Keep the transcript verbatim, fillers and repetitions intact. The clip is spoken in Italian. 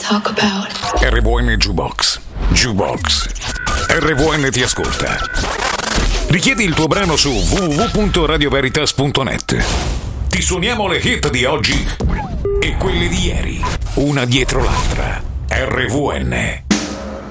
talk about. R V N Jukebox. Jukebox. R V N ti ascolta. Richiedi il tuo brano su w w w punto radio veritas punto net. Ti suoniamo le hit di oggi e quelle di ieri, una dietro l'altra. R V N.